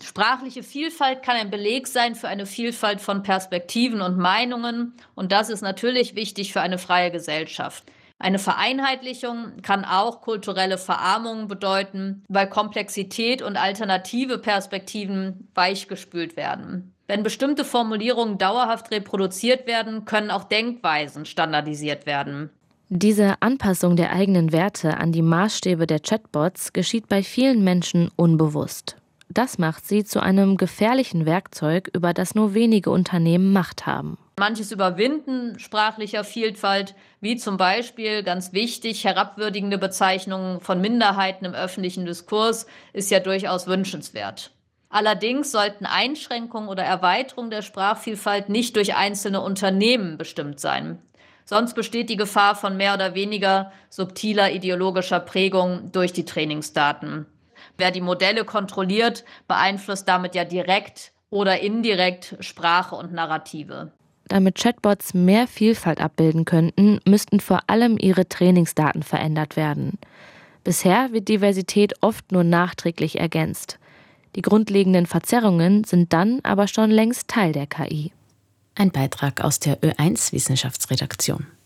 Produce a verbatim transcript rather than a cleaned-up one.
Sprachliche Vielfalt kann ein Beleg sein für eine Vielfalt von Perspektiven und Meinungen, und das ist natürlich wichtig für eine freie Gesellschaft. Eine Vereinheitlichung kann auch kulturelle Verarmung bedeuten, weil Komplexität und alternative Perspektiven weichgespült werden. Wenn bestimmte Formulierungen dauerhaft reproduziert werden, können auch Denkweisen standardisiert werden. Diese Anpassung der eigenen Werte an die Maßstäbe der Chatbots geschieht bei vielen Menschen unbewusst. Das macht sie zu einem gefährlichen Werkzeug, über das nur wenige Unternehmen Macht haben. Manches Überwinden sprachlicher Vielfalt, wie zum Beispiel, ganz wichtig, herabwürdigende Bezeichnungen von Minderheiten im öffentlichen Diskurs, ist ja durchaus wünschenswert. Allerdings sollten Einschränkungen oder Erweiterung der Sprachvielfalt nicht durch einzelne Unternehmen bestimmt sein. Sonst besteht die Gefahr von mehr oder weniger subtiler ideologischer Prägung durch die Trainingsdaten. Wer die Modelle kontrolliert, beeinflusst damit ja direkt oder indirekt Sprache und Narrative. Damit Chatbots mehr Vielfalt abbilden könnten, müssten vor allem ihre Trainingsdaten verändert werden. Bisher wird Diversität oft nur nachträglich ergänzt. Die grundlegenden Verzerrungen sind dann aber schon längst Teil der K I. Ein Beitrag aus der Ö eins Wissenschaftsredaktion.